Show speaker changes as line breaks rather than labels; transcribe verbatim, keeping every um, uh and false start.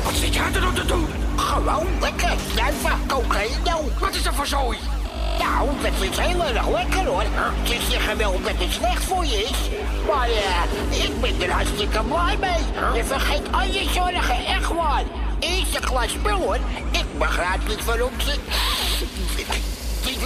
Wat zit jij er nou te doen?
Gewoon lekker snuiven, cocaïne.
Wat is dat voor zooi?
Nou, dat is heel erg lekker hoor. Ze zeggen wel dat het slecht voor je is. Maar uh, ik ben er hartstikke blij mee. Je vergeet al je zorgen, echt waar. Eerst een glas spul hoor. Ik begrijp niet waarom ze...